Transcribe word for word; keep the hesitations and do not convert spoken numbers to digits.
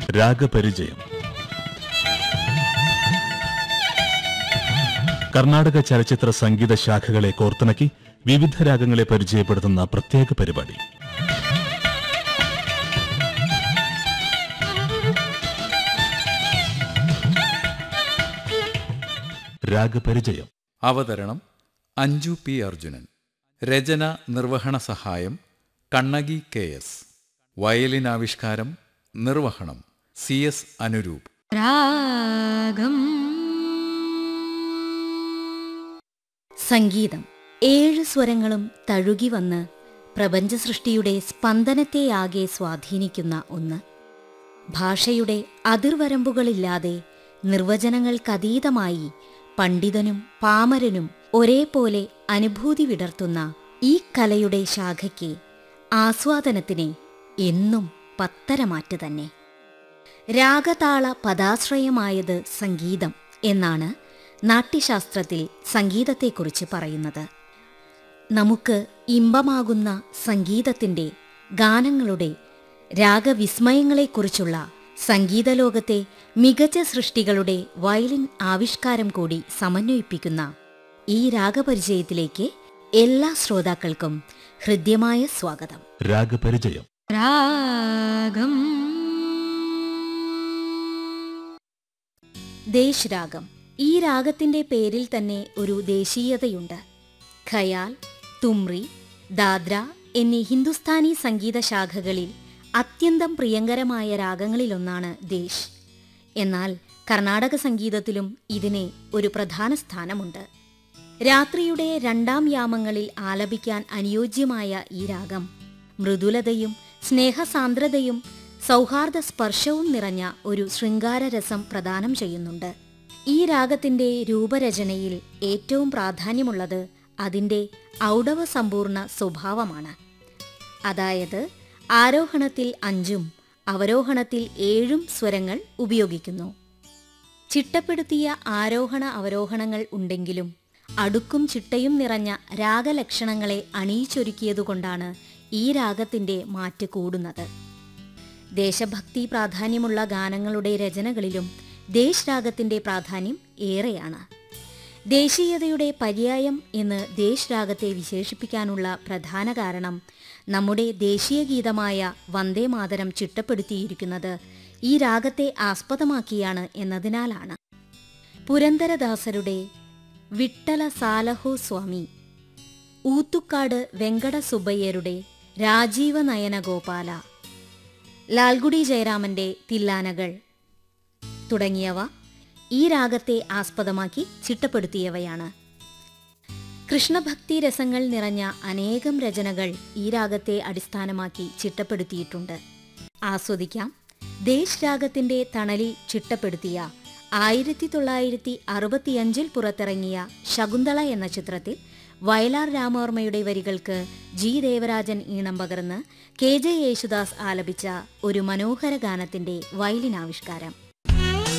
രാഗപരിചയം. കർണാടക ചലച്ചിത്ര സംഗീത ശാഖകളെ കോർത്തിണക്കി വിവിധ രാഗങ്ങളെ പരിചയപ്പെടുത്തുന്ന പ്രത്യേക പരിപാടി. രാഗപരിചയം. അവതരണം അഞ്ജു പി അർജുനൻ. രചന നിർവഹണ സഹായം കണ്ണകി കെ എസ്. വയലിൻ ആവിഷ്കാരം നിർവഹണം സി എസ് അനുരൂപ്. രാഗം. സംഗീതം ഏഴ് സ്വരങ്ങളും തഴുകി വന്ന് പ്രപഞ്ച സൃഷ്ടിയുടെ സ്പന്ദനത്തെയാകെ സ്വാധീനിക്കുന്ന ഒന്ന്. ഭാഷയുടെ അതിർവരമ്പുകളില്ലാതെ നിർവചനങ്ങൾക്കതീതമായി പണ്ഡിതനും പാമരനും ഒരേപോലെ അനുഭൂതി വിടർത്തുന്ന ഈ കലയുടെ ശാഖയ്ക്ക് ആസ്വാദനത്തിന് എന്നും പത്തരമാറ്റ് തന്നെ. രാഗതാള പദാശ്രയമായത് സംഗീതം എന്നാണ് നാട്യശാസ്ത്രത്തിൽ സംഗീതത്തെക്കുറിച്ച് പറയുന്നത്. നമുക്ക് ഇമ്പമാകുന്ന സംഗീതത്തിൻ്റെ ഗാനങ്ങളുടെ രാഗവിസ്മയങ്ങളെക്കുറിച്ചുള്ള സംഗീതലോകത്തെ മികച്ച സൃഷ്ടികളുടെ വയലിൻ ആവിഷ്കാരം കൂടി സമന്വയിപ്പിക്കുന്ന ഈ രാഗപരിചയത്തിലേക്ക് എല്ലാ ശ്രോതാക്കൾക്കും ഹൃദ്യമായ സ്വാഗതം. രാഗപരിചയം. രാഗം. ദേശ് രാഗം. ഈ രാഗത്തിന്റെ പേരിൽ തന്നെ ഒരു ദേശീയതയുണ്ട്. ഖയാൽ, തുമ്രി, ദാദ്ര എന്നീ ഹിന്ദുസ്ഥാനി സംഗീത ശാഖകളിൽ അത്യന്തം പ്രിയങ്കരമായ രാഗങ്ങളിലൊന്നാണ് ദേശ്. എന്നാൽ കർണാടക സംഗീതത്തിലും ഇതിന് ഒരു പ്രധാന സ്ഥാനമുണ്ട്. രാത്രിയുടെ രണ്ടാം യാമങ്ങളിൽ ആലപിക്കാൻ അനുയോജ്യമായ ഈ രാഗം മൃദുലതയും സ്നേഹസാന്ദ്രതയും സൗഹാർദ്ദ സ്പർശവും നിറഞ്ഞ ഒരു ശൃംഗാരരസം പ്രദാനം ചെയ്യുന്നുണ്ട്. ഈ രാഗത്തിന്റെ രൂപരചനയിൽ ഏറ്റവും പ്രാധാന്യമുള്ളത് അതിൻ്റെ ഔഡവ സമ്പൂർണ്ണ സ്വഭാവമാണ്. അതായത് ആരോഹണത്തിൽ അഞ്ചും അവരോഹണത്തിൽ ഏഴും സ്വരങ്ങൾ ഉപയോഗിക്കുന്നു. ചിട്ടപ്പെടുത്തിയ ആരോഹണ അവരോഹണങ്ങൾ ഉണ്ടെങ്കിലും അടുക്കും ചിട്ടയും നിറഞ്ഞ രാഗലക്ഷണങ്ങളെ അണിയിച്ചൊരുക്കിയതുകൊണ്ടാണ് ഈ രാഗത്തിന്റെ മാറ്റ് കൂടുന്നത്. ദേശഭക്തി പ്രാധാന്യമുള്ള ഗാനങ്ങളുടെ രചനകളിലും ദേശ് രാഗത്തിന്റെ പ്രാധാന്യം ഏറെയാണ്. ദേശീയതയുടെ പര്യായം എന്ന് ദേശ് രാഗത്തെ വിശേഷിപ്പിക്കാനുള്ള പ്രധാന കാരണം നമ്മുടെ ദേശീയ ഗീതമായ വന്ദേ മാതരം ചിട്ടപ്പെടുത്തിയിരിക്കുന്നത് ഈ രാഗത്തെ ആസ്പദമാക്കിയാണ് എന്നതിനാലാണ്. പുരന്ദരദാസരുടെ വിട്ടല സാലഹോ സ്വാമി, ഊത്തുക്കാട് വെങ്കട സുബ്ബയ്യരുടെ രാജീവ നയന ഗോപാല, ലാൽഗുഡി ജയരാമന്റെ തില്ലാനകൾ തുടങ്ങിയവ ഈ രാഗത്തെ ആസ്പദമാക്കി ചിട്ടപ്പെടുത്തിയവയാണ്. കൃഷ്ണഭക്തി രസങ്ങൾ നിറഞ്ഞ അനേകം രചനകൾ ഈ രാഗത്തെ അടിസ്ഥാനമാക്കി ചിട്ടപ്പെടുത്തിയിട്ടുണ്ട്. ആസ്വദിക്കാം ദേശ് രാഗത്തിന്റെ തണലിൽ ചിട്ടപ്പെടുത്തിയ ആയിരത്തി തൊള്ളായിരത്തി അറുപത്തിയഞ്ചിൽ പുറത്തിറങ്ങിയ ശകുന്തള എന്ന ചിത്രത്തിൽ വയലാർ രാമവർമ്മയുടെ വരികൾക്ക് ജി ദേവരാജൻ ഈണം പകർന്ന് കെ ജെ യേശുദാസ് ആലപിച്ച ഒരു മനോഹര ഗാനത്തിന്റെ വയലിൻ ആവിഷ്കാരം.